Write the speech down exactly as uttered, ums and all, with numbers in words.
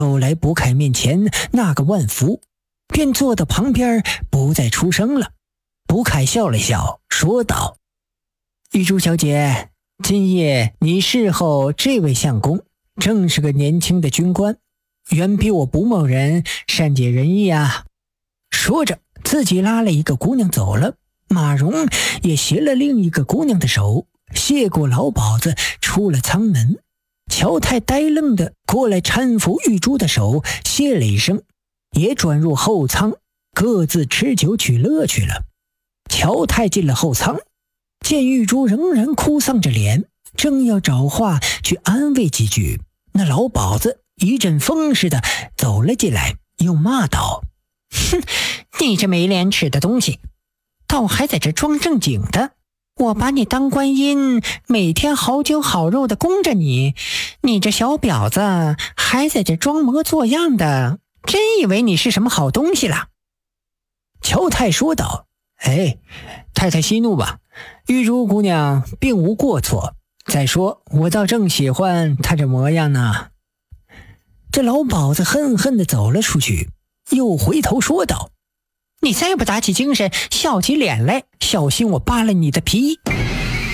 走来卜凯面前那个万福，便坐到旁边不再出声了。卜凯笑了笑说道：玉珠小姐，今夜你侍候这位相公正是个年轻的军官，远比我卜某人善解人意啊。说着自己拉了一个姑娘走了，马蓉也携了另一个姑娘的手，谢过老鸨子出了舱门。乔太呆愣的过来搀扶玉珠的手，谢了一声，也转入后舱，各自吃酒取乐去了。乔太进了后舱，见玉珠仍然哭丧着脸，正要找话去安慰几句，那老鸨子一阵风似的走了进来，又骂道：哼，你这没廉耻的东西，倒还在这装正经的。我把你当观音，每天好酒好肉的供着你，你这小婊子还在这装模作样的，真以为你是什么好东西了？乔太说道：哎，太太息怒吧，玉珠姑娘并无过错，再说我倒正喜欢她这模样呢。这老鸨子恨恨地走了出去，又回头说道：你再不打起精神，笑起脸来，小心我扒了你的皮。